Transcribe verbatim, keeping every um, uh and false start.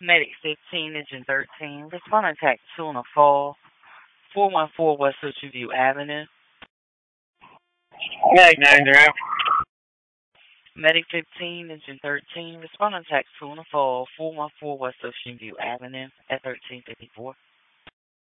Medic fifteen, Engine thirteen. Responding to two on a fall. four one four West Ocean View Avenue. Medic nine zero. Medic fifteen, Engine thirteen. Responding to two on a fall. four one four West Ocean View Avenue at thirteen fifty-four.